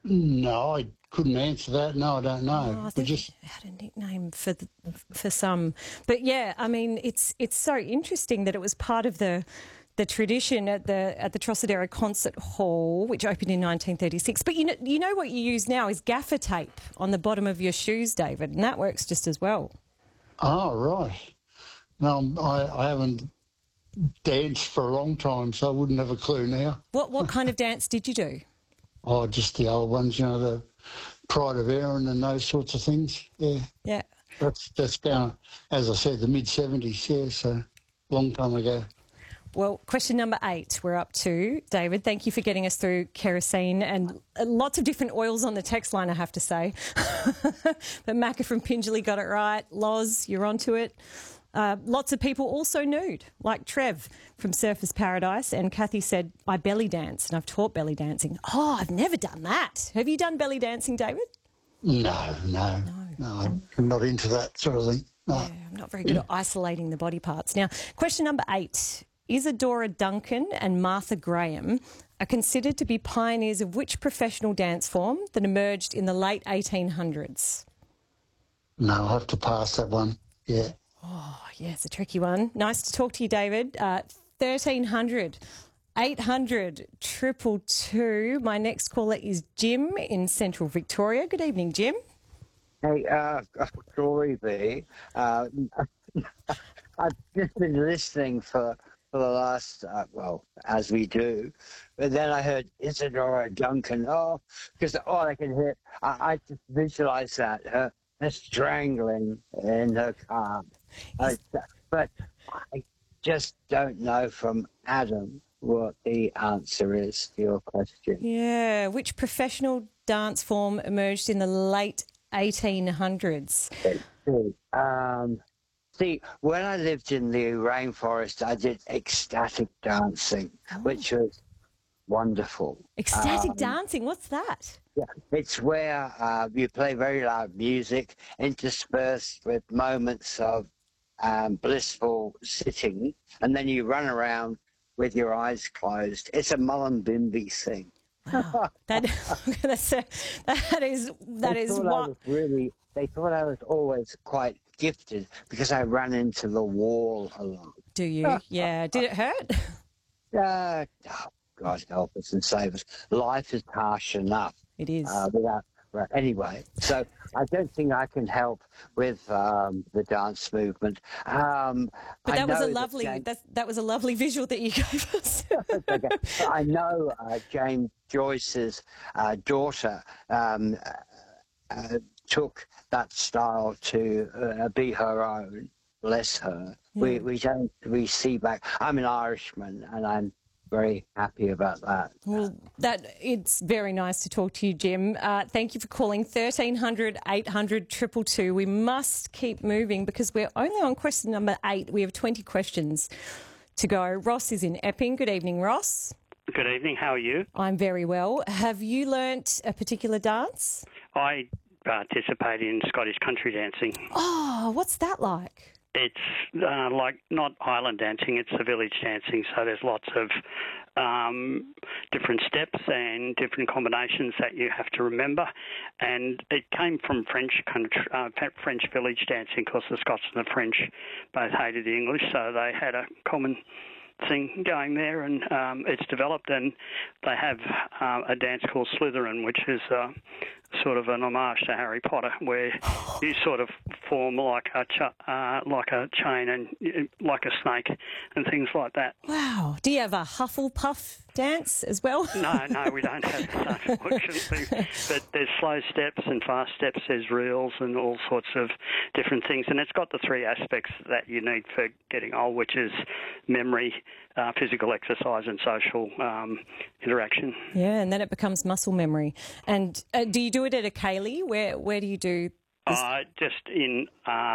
No, I couldn't answer that. No, I don't know. Oh, I We think just, it had a nickname for some. But yeah, I mean, it's so interesting that it was part of the tradition at the Trocadero Concert Hall, which opened in 1936. But you know what you use now is gaffer tape on the bottom of your shoes, David, and that works just as well. oh, right. No, I haven't danced for a long time, so I wouldn't have a clue now. What kind of dance did you do? Oh, just the old ones, the Pride of Erin and those sorts of things. Yeah, Yeah. that's down, as I said, the mid-70s, yeah, so long time ago. Well, question number 8 we're up to. David, thank you for getting us through kerosene and lots of different oils on the text line, I have to say. But Macca from Pingelly got it right. Loz, you're onto it. Lots of people also nude, like Trev from Surfers Paradise. And Kathy said, I belly dance, and I've taught belly dancing. Oh, I've never done that. Have you done belly dancing, David? No, I'm not into that sort of thing. No. Yeah, I'm not very good at isolating the body parts. Now, question number 8. Isadora Duncan and Martha Graham are considered to be pioneers of which professional dance form that emerged in the late 1800s? No, I'll have to pass that one, yeah. Oh, yeah, it's a tricky one. Nice to talk to you, David. 1300 800 222. My next caller is Jim in Central Victoria. Good evening, Jim. Hey, Glory be. I've just been listening for the last, as we do. But then I heard Isadora Duncan. Oh, because all I can hear, I just visualise that, her strangling in her car. But I just don't know from Adam what the answer is to your question. Yeah, which professional dance form emerged in the late 1800s? See, when I lived in the rainforest, I did ecstatic dancing, which was wonderful. Ecstatic dancing, what's that? Yeah, it's where you play very loud music interspersed with moments of blissful sitting, and then you run around with your eyes closed. It's a Mullumbimby thing. Wow, that is what. They thought I was always quite gifted because I ran into the wall a lot. Do you? Yeah. Did it hurt? Oh, God help us and save us. Life is harsh enough. It is. Anyway, so I don't think I can help with the dance movement. But that was a lovely visual that you gave us. Okay. I know James Joyce's daughter took that style to be her own. Bless her. Yeah. We see back. I'm an Irishman, and I'm very happy about that. Well, it's very nice to talk to you, Jim. Thank you for calling 1300 800 222. We must keep moving because we're only on question number 8. We have 20 questions to go. Ross is in Epping. Good evening, Ross. Good evening. How are you? I'm very well. Have you learnt a particular dance? I participate in Scottish country dancing. Oh, what's that like? It's like not Highland dancing, it's the village dancing, so there's lots of different steps and different combinations that you have to remember. And it came from French village dancing because the Scots and the French both hated the English, so they had a common thing going there, and it's developed, and they have a dance called Slytherin, which is sort of an homage to Harry Potter, where you sort of form like a chain and like a snake and things like that. Wow. Do you have a Hufflepuff dance as well? No, we don't have that, unfortunately. But there's slow steps and fast steps, there's reels and all sorts of different things. And it's got the 3 aspects that you need for getting old, which is memory, physical exercise and social interaction. Yeah, and then it becomes muscle memory. And do you do it at a ceilidh? Where do you do this? Just in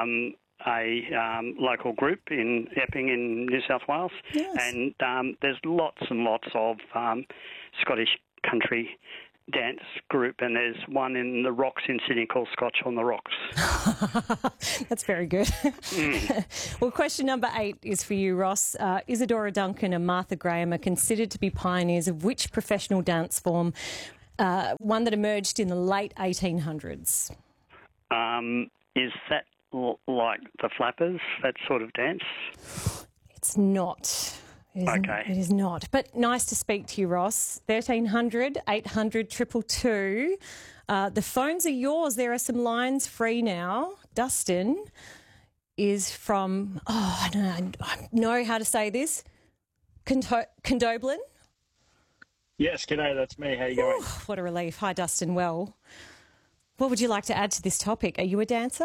a local group in Epping in New South Wales. Yes. And there's lots and lots of Scottish country dance group, and there's one in the Rocks in Sydney called Scotch on the Rocks. That's very good. Well, question number 8 is for you, Ross. Isadora Duncan and Martha Graham are considered to be pioneers of which professional dance form one that emerged in the late 1800s. Is that like the Flappers, that sort of dance? It's not. Okay. It is not. But nice to speak to you, Ross. 1300 800 222. The phones are yours. There are some lines free now. Dustin is from, I don't know how to say this, Condoblin. Yes, g'day, that's me. How you going? What a relief. Hi, Dustin. Well, what would you like to add to this topic? Are you a dancer?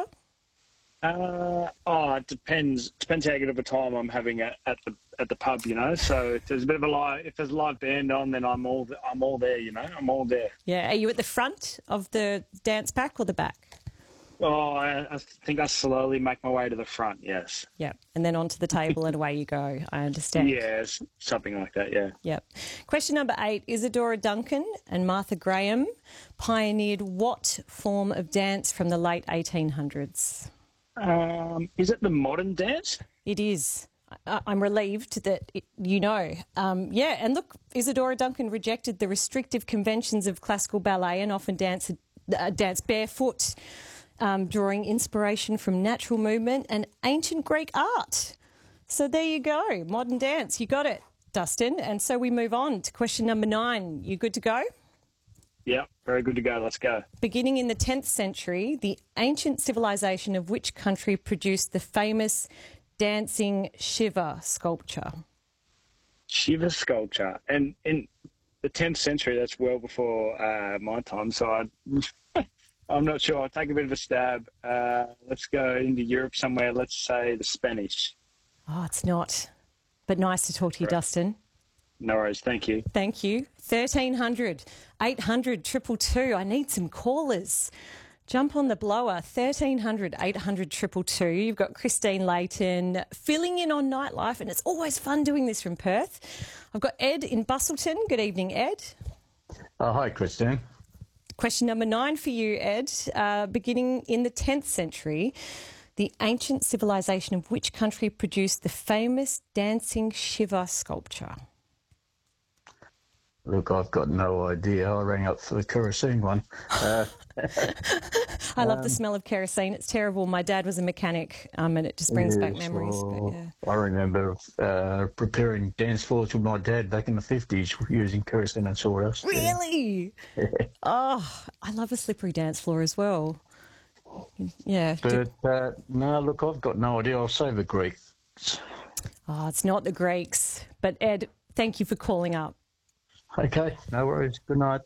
It depends. Depends how good of a time I'm having at the pub, you know. So if there's a live band on, then I'm all there, you know. I'm all there. Yeah. Are you at the front of the dance pack or the back? Oh, I think I slowly make my way to the front. Yes. Yeah. And then onto the table and away you go. I understand. Yes, something like that. Yeah. Yep. Question number 8. Isadora Duncan and Martha Graham pioneered what form of dance from the late 1800s? Is it the modern dance? It is. I'm relieved that you know. And look, Isadora Duncan rejected the restrictive conventions of classical ballet and often danced barefoot, drawing inspiration from natural movement and ancient Greek art. So there you go, modern dance. You got it, Dustin. And so we move on to question number 9. You good to go? Yeah, very good to go. Let's go. Beginning in the 10th century, the ancient civilization of which country produced the famous dancing Shiva sculpture? Shiva sculpture. And in the 10th century, that's well before my time, so I'm not sure. I'll take a bit of a stab. Let's go into Europe somewhere. Let's say the Spanish. Oh, it's not. But nice to talk to you, Dustin. No worries. Thank you. Thank you. 1300 800 222. I need some callers. Jump on the blower. 1300 800 222. You've got Christine Layton filling in on nightlife, and it's always fun doing this from Perth. I've got Ed in Bustleton. Good evening, Ed. Hi, Christine. Question number 9 for you, Ed. Beginning in the 10th century, the ancient civilization of which country produced the famous dancing Shiva sculpture? Look, I've got no idea. I rang up for the kerosene one. I love the smell of kerosene. It's terrible. My dad was a mechanic, and it just brings back memories. But, yeah. I remember preparing dance floors with my dad back in the 50s using kerosene and sawdust. Really? Oh, I love a slippery dance floor as well. Yeah. But no, look, I've got no idea. I'll say the Greeks. Oh, it's not the Greeks. But Ed, thank you for calling up. Okay, no worries. Good night.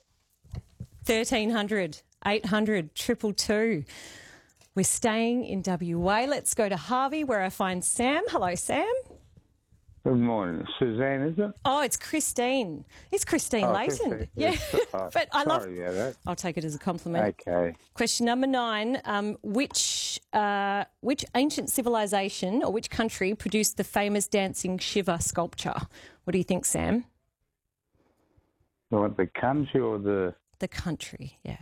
1300 800 222. We're staying in WA. Let's go to Harvey where I find Sam. Hello, Sam. Good morning. Suzanne, is it? Oh, it's Christine. It's Christine Layton. Christine. Yeah. But I love Sorry, yeah, that. I'll take it as a compliment. Okay. Question number 9. Which ancient civilization or which country produced the famous dancing Shiva sculpture? What do you think, Sam? The country or the... The country, yeah.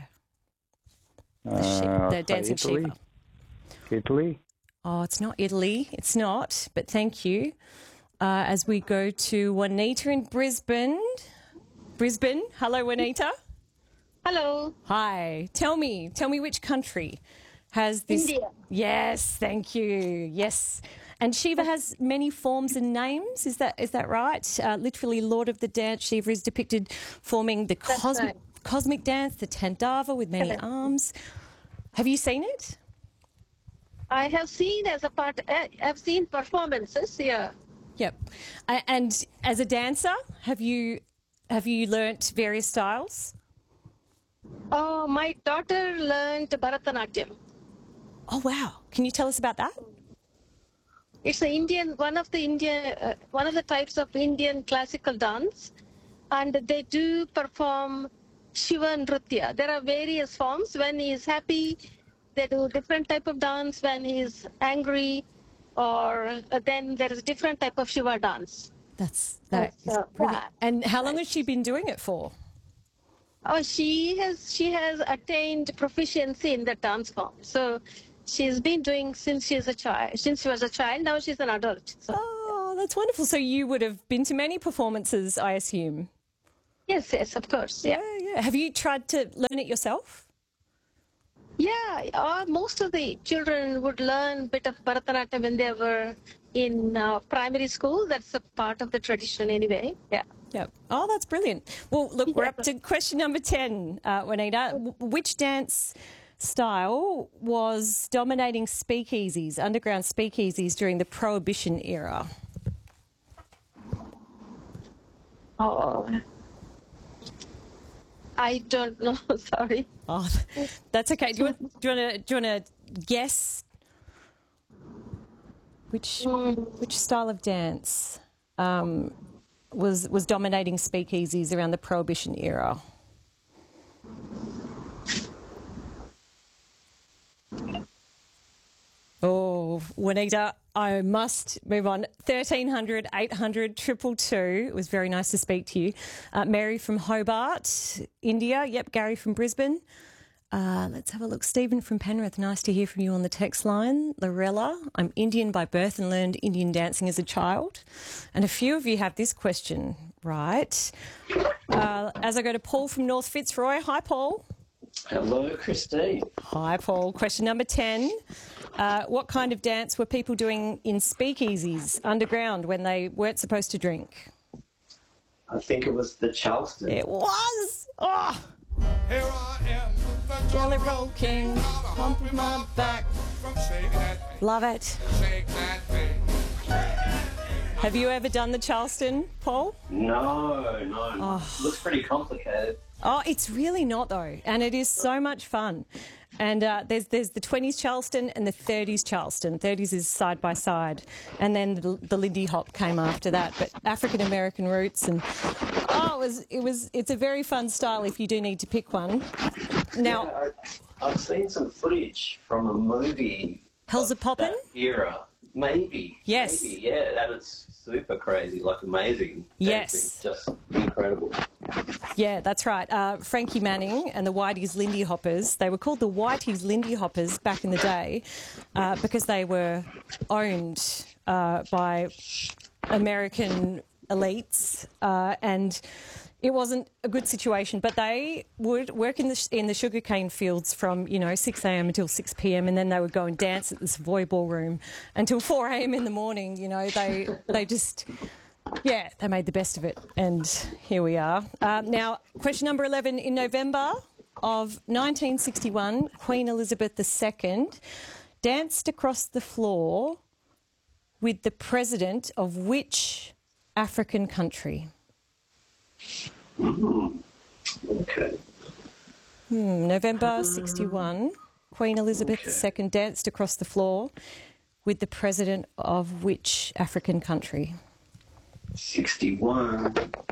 The dancing Italy? Shiva. Italy? Oh, it's not Italy. It's not, but thank you. As we go to Juanita in Brisbane. Brisbane. Hello, Juanita. Hello. Hi. Tell me which country has this... India. Yes, thank you. Yes. And Shiva has many forms and names, is that right? Literally, Lord of the Dance, Shiva is depicted forming the cosmic dance, the Tandava with many arms. Have you seen it? I have seen I've seen performances, yeah. Yep. And as a dancer, have you learnt various styles? Oh, my daughter learned Bharatanatyam. Oh, wow. Can you tell us about that? It's one of the types of Indian classical dance, and they do perform Shiva Nritya. There are various forms. When he is happy, they do different type of dance. When he is angry, or then there is a different type of Shiva dance. That is brilliant. And how long has she been doing it for? Oh, she has attained proficiency in the dance form. So she's been doing since she was a child. Now she's an adult. So. Oh, that's wonderful. So you would have been to many performances, I assume. Yes, of course. Yeah. Have you tried to learn it yourself? Yeah, most of the children would learn a bit of Bharatanatyam when they were in primary school. That's a part of the tradition anyway. Yeah. Yep. Oh, that's brilliant. Well, look, we're up to question number 10, Juanita. Which dance style was dominating speakeasies, underground speakeasies during the Prohibition era? Oh, I don't know. Sorry. Oh, that's okay. Do you want to guess which style of dance was dominating speakeasies around the Prohibition era? Oh, Juanita, I must move on. 1300 800 222. It was very nice to speak to you. Mary from Hobart, India. Yep, Gary from Brisbane. Let's have a look. Stephen from Penrith. Nice to hear from you on the text line. Lorella, I'm Indian by birth and learned Indian dancing as a child. And a few of you have this question right. As I go to Paul from North Fitzroy. Hi, Paul. Hello, Christine. Hi, Paul. Question number 10. What kind of dance were people doing in speakeasies underground when they weren't supposed to drink? I think it was the Charleston. It was. Oh. Here I am, the Jelly Roll King, humping my back. Love it. Shake that thing. Have you ever done the Charleston, Paul? No. Looks pretty complicated. Oh, it's really not though, and it is so much fun. And there's the 20s Charleston and the 30s Charleston. 30s is side by side, and then the Lindy Hop came after that. But African American roots, and it's a very fun style if you do need to pick one. Now, yeah, I've seen some footage from a movie. Hell's a Poppin'? That era, maybe. Yes. Maybe, yeah, that is super crazy, like amazing. Yes. Dancing, just incredible. Yeah, that's right. Frankie Manning and the Whitey's Lindy Hoppers, they were called the Whitey's Lindy Hoppers back in the day because they were owned by American elites and it wasn't a good situation, but they would work in the sugarcane fields from, 6 a.m. until 6 p.m. and then they would go and dance at the Savoy Ballroom until 4 a.m. in the morning. They just... Yeah, they made the best of it, and here we are. Now, question number 11. In November of 1961, Queen Elizabeth II danced across the floor with the president of which African country? Okay. November 61, Queen Elizabeth II danced across the floor with the president of which African country? 61.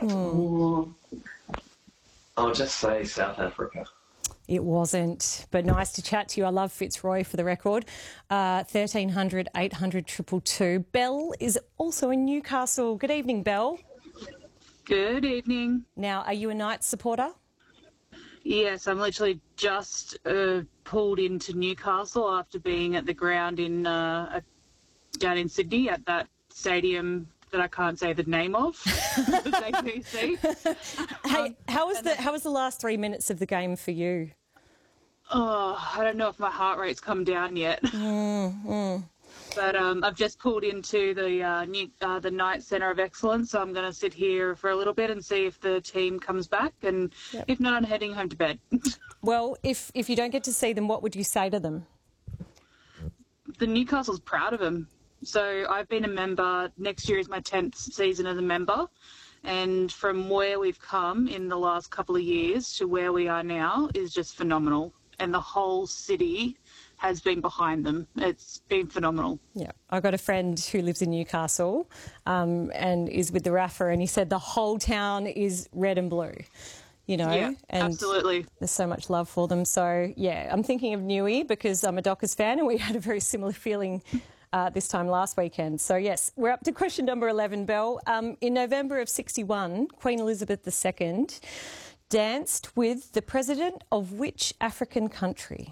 I'll just say South Africa. It wasn't, but nice to chat to you. I love Fitzroy for the record. 1300 800 222. Belle is also in Newcastle. Good evening, Belle. Good evening. Now, are you a Knights supporter? Yes, I'm literally just pulled into Newcastle after being at the ground down in Sydney at that stadium that I can't say the name of, the APC. Hey, how was the last 3 minutes of the game for you? Oh, I don't know if my heart rate's come down yet. But I've just pulled into the Knight Centre of Excellence, so I'm going to sit here for a little bit and see if the team comes back, and if not, I'm heading home to bed. Well, if you don't get to see them, what would you say to them? The Newcastle's proud of them. So I've been a member. Next year is my 10th season as a member. And from where we've come in the last couple of years to where we are now is just phenomenal. And the whole city has been behind them. It's been phenomenal. Yeah. I've got a friend who lives in Newcastle and is with the RAFA, and he said the whole town is red and blue. Yeah, and absolutely. There's so much love for them. So, yeah, I'm thinking of Newey because I'm a Dockers fan and we had a very similar feeling this time last weekend. So, yes, we're up to question number 11, Belle. In November of 61, Queen Elizabeth II danced with the president of which African country?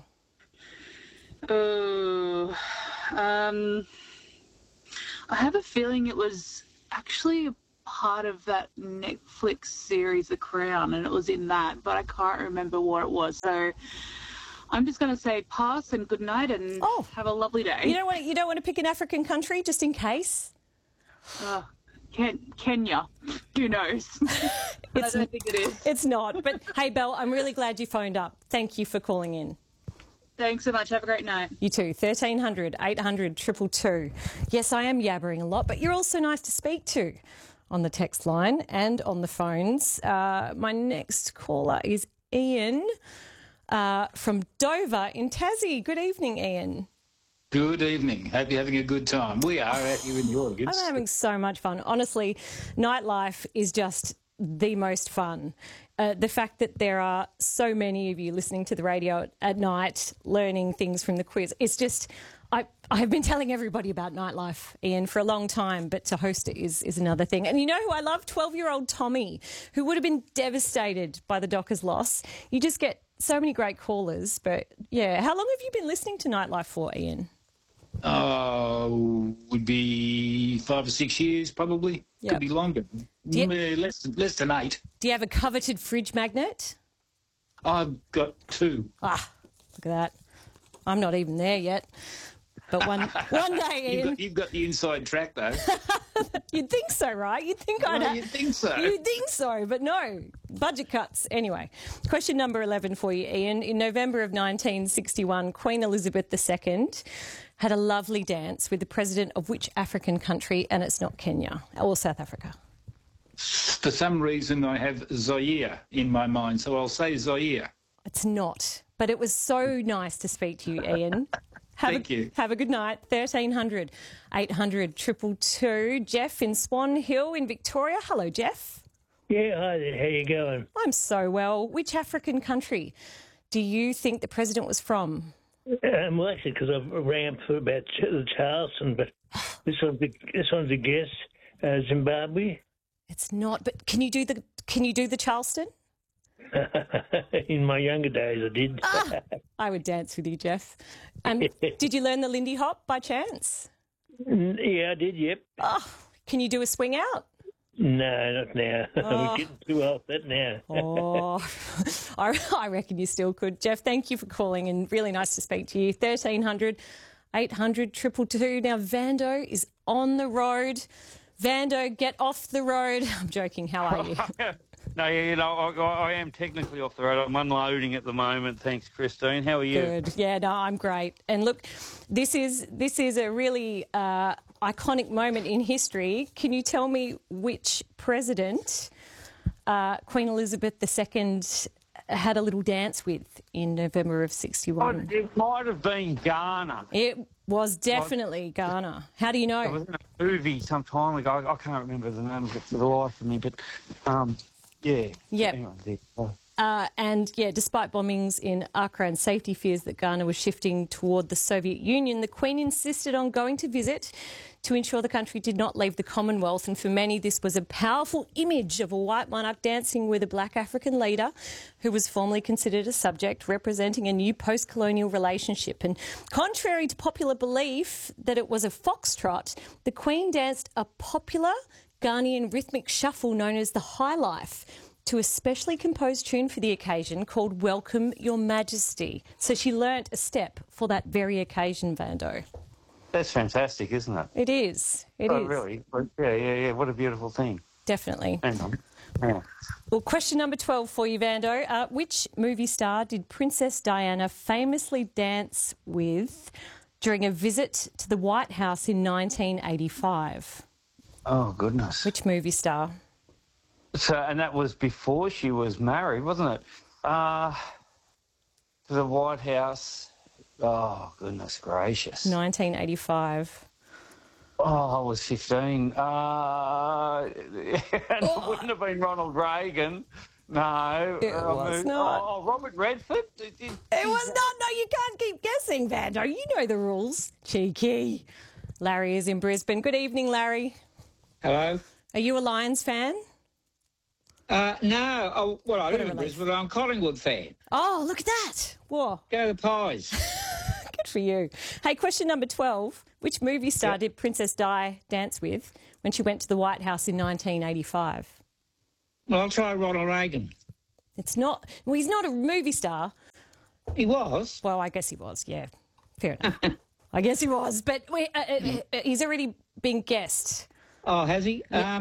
I have a feeling it was actually part of that Netflix series, The Crown, and it was in that, but I can't remember what it was. So I'm just going to say pass and good night and have a lovely day. You don't want to pick an African country just in case? Kenya. Who knows? But I don't think it is. It's not. But hey, Belle, I'm really glad you phoned up. Thank you for calling in. Thanks so much. Have a great night. You too. 1300 800 222. Yes, I am yabbering a lot, but you're also nice to speak to on the text line and on the phones. My next caller is Ian from Dover in Tassie. Good evening, Ian. Good evening. Hope you're having a good time. We are out here in the audience. I'm having so much fun. Honestly, nightlife is just the most fun. The fact that there are so many of you listening to the radio at night, learning things from the quiz, it's just... I've been telling everybody about nightlife, Ian, for a long time, but to host it is another thing. And you know who I love? 12-year-old Tommy, who would have been devastated by the Dockers' loss. You just get so many great callers. But, yeah, how long have you been listening to nightlife for, Ian? Would be 5 or 6 years, probably. Yep. Could be longer. Less than 8. Do you have a coveted fridge magnet? I've got 2. Ah, look at that. I'm not even there yet. But one day, Ian... You've got the inside track, though. You'd think so, right? You'd think You'd think so. You'd think so, but no. Budget cuts. Anyway, question number 11 for you, Ian. In November of 1961, Queen Elizabeth II had a lovely dance with the president of which African country? And it's not Kenya or South Africa. For some reason, I have Zaire in my mind, so I'll say Zaire. It's not. But it was so nice to speak to you, Ian. Thank you. Have a good night. 1300 800 222. Jeff in Swan Hill in Victoria. Hello, Jeff. Yeah, hi there. How you going? I'm so well. Which African country do you think the president was from? Well, actually, because I've rang up for about Charleston, but this one's a guess. Zimbabwe. It's not. But can you do the Charleston? In my younger days, I did. I would dance with you, Jeff. Did you learn the Lindy Hop by chance? Yeah, I did, yep. Oh, can you do a swing out? No, not now. We're getting too old for that now. I reckon you still could. Jeff, thank you for calling and really nice to speak to you. 1300 800 222. Now, Vando is on the road. Vando, get off the road. I'm joking. How are you? No, I am technically off the road. I'm unloading at the moment. Thanks, Christine. How are you? Good. Yeah, no, I'm great. And look, this is a really iconic moment in history. Can you tell me which president Queen Elizabeth II had a little dance with in November of 61? It might have been Ghana. It was definitely Ghana. How do you know? It was in a movie some time ago. I can't remember the name of it for the life of me, but... yeah. Yep. And, despite bombings in Accra and safety fears that Ghana was shifting toward the Soviet Union, the Queen insisted on going to visit to ensure the country did not leave the Commonwealth. And for many, this was a powerful image of a white monarch dancing with a black African leader who was formerly considered a subject, representing a new post-colonial relationship. And contrary to popular belief that it was a foxtrot, the Queen danced a popular Ghanaian rhythmic shuffle known as the High Life to a specially composed tune for the occasion called Welcome Your Majesty. So she learnt a step for that very occasion, Vando. That's fantastic, isn't it? It is. It is. Really? Yeah. What a beautiful thing. Definitely. Hang on. Yeah. Well, question number 12 for you, Vando. Which movie star did Princess Diana famously dance with during a visit to the White House in 1985? Oh, goodness. Which movie star? So, and that was before she was married, wasn't it? To the White House. Oh, goodness gracious. 1985. Oh, I was 15. It wouldn't have been Ronald Reagan. No. It was not. Oh, Robert Redford? It was not. No, you can't keep guessing, Vando. You know the rules. Cheeky. Larry is in Brisbane. Good evening, Larry. Hello. Are you a Lions fan? No. Oh, well, I live in Brisbane, but I'm a Collingwood fan. Oh, look at that. Whoa. Go the Pies. Good for you. Hey, question number 12. Which movie star did Princess Di dance with when she went to the White House in 1985? Well, I'll try Ronald Reagan. It's not... Well, he's not a movie star. He was. Well, I guess he was, yeah. Fair enough. I guess he was. But he's already been guessed. Oh, has he? Yeah.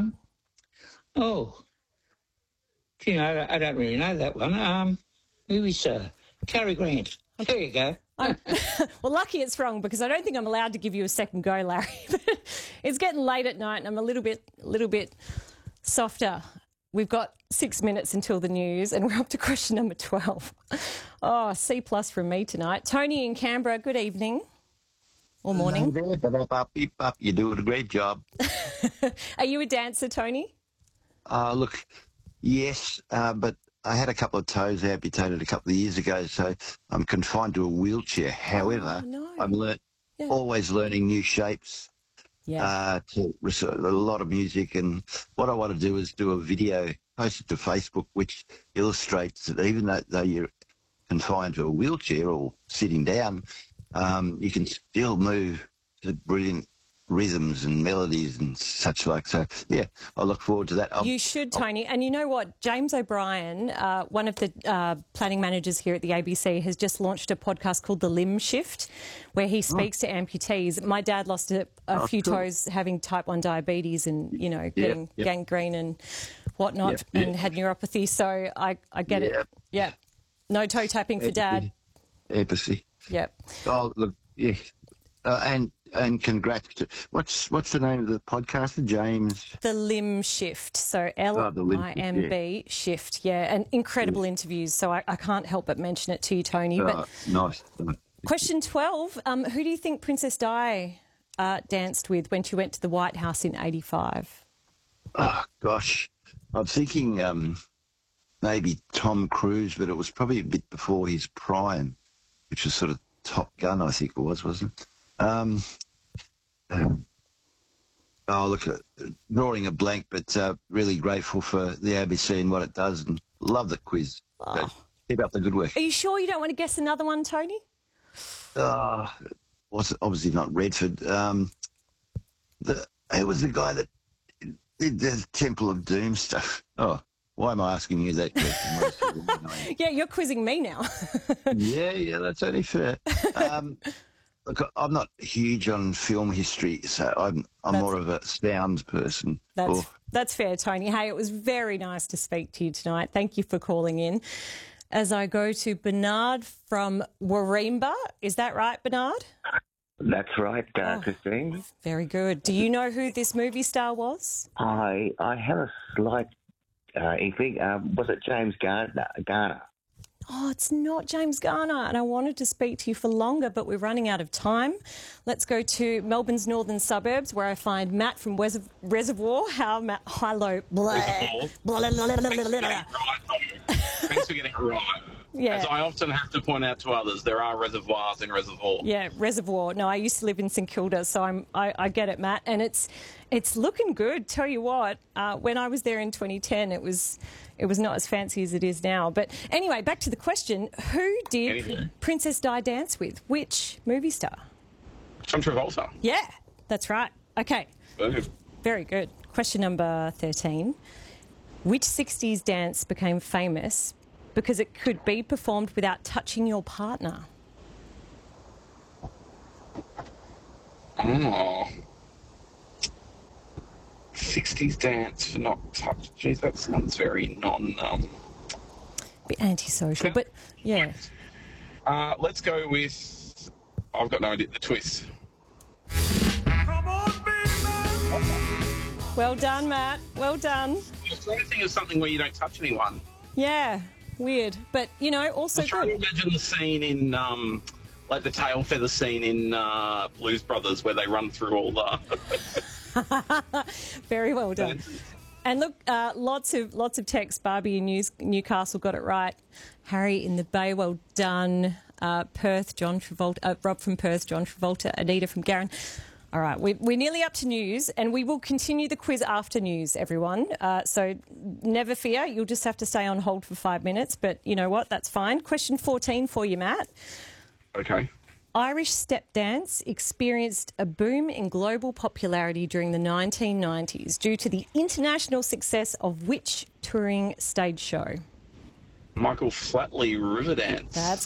Gee, I don't really know that one. Movie star. Cary Grant. There you go. Well, lucky it's wrong because I don't think I'm allowed to give you a second go, Larry. It's getting late at night and I'm a little bit softer. We've got 6 minutes until the news and we're up to question number 12. Oh, C+ from me tonight. Tony in Canberra, good evening. Or morning. You're doing a great job. Are you a dancer, Tony? Look, yes, but I had a couple of toes amputated a couple of years ago, so I'm confined to a wheelchair. However, I'm always learning new shapes. Yeah. To a lot of music, and what I want to do is do a video, post it to Facebook, which illustrates that even though you're confined to a wheelchair or sitting down, you can still move to brilliant rhythms and melodies and such like. So, yeah, I look forward to that. You should, Tony. And you know what? James O'Brien, one of the planning managers here at the ABC, has just launched a podcast called The Limb Shift, where he speaks to amputees. My dad lost a few toes having type 1 diabetes and, you know, getting gangrene and whatnot and had neuropathy. So I get it. Yeah. No toe tapping for Dad. Empathy. Yep. Oh, look, yeah. And congrats to... What's the name of the podcaster, James? The Limb Shift. So LIMB Shift, yeah. And incredible interviews. So I can't help but mention it to you, Tony. But nice. Question 12. Who do you think Princess Di danced with when she went to the White House in 85? Oh, gosh. I'm thinking maybe Tom Cruise, but it was probably a bit before his prime, which was sort of Top Gun, I think it was, wasn't it? Drawing a blank, but really grateful for the ABC and what it does, and love the quiz. So keep up the good work. Are you sure you don't want to guess another one, Tony? Was obviously not Redford. It was the guy that did the Temple of Doom stuff. Oh, why am I asking you that question? Yeah, you're quizzing me now. yeah, that's only fair. Look, I'm not huge on film history, so I'm more of a sound person. That's fair, Tony. Hey, it was very nice to speak to you tonight. Thank you for calling in. As I go to Bernard from Warringah. Is that right, Bernard? That's right, Christine. Very good. Do you know who this movie star was? I have a slight inkling. Was it James Garner? Oh, it's not James Garner, and I wanted to speak to you for longer, but we're running out of time. Let's go to Melbourne's northern suburbs, where I find Matt from Reservoir. How, Matt? Hello. Thanks for getting it right. Yeah. As I often have to point out to others, there are reservoirs in Reservoir. Yeah, Reservoir. No, I used to live in St Kilda, so I get it, Matt. And it's looking good. Tell you what, when I was there in 2010, it was not as fancy as it is now. But anyway, back to the question: who did Princess Di dance with? Which movie star? John Travolta. Yeah, that's right. Okay. Very good. Question number 13: which 60s dance became famous because it could be performed without touching your partner? Oh. 60s dance for not touch. Geez, that sounds very bit antisocial, but yeah. Let's go with... I've got no idea. The Twist. Well done, Matt. Well done. I'm trying to think of something where you don't touch anyone. Yeah, weird. But, you know, also I'm trying to imagine the scene in, like the tail feather scene in Blues Brothers where they run through all the... Very well done. And look, lots of text. Barbie in Newcastle got it right. Harry in the Bay, well done. Perth, John Travolta. Rob from Perth, John Travolta. Anita from Garran. All right, we're nearly up to news, and we will continue the quiz after news, everyone. So never fear, you'll just have to stay on hold for 5 minutes. But you know what? That's fine. Question 14 for you, Matt. Okay. Irish step dance experienced a boom in global popularity during the 1990s due to the international success of which touring stage show? Michael Flatley, Riverdance. That's